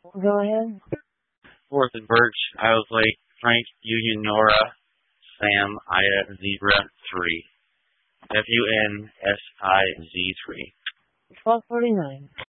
Go ahead. Fourth Birch, Isles Lake, Frank, Union, Nora, Sam, Ida, Zebra, 3. FUNSIZ 3. 1249.